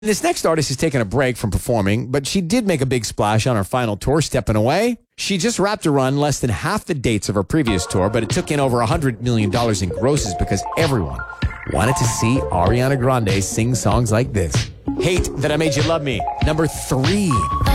This next artist is taking a break from performing, but she did make a big splash on her final tour, Stepping Away. She just wrapped a run less than half the dates of her previous tour, but it took in over $100 million in grosses because everyone wanted to see Ariana Grande sing songs like this. Hate That I Made You Love Me, number 3.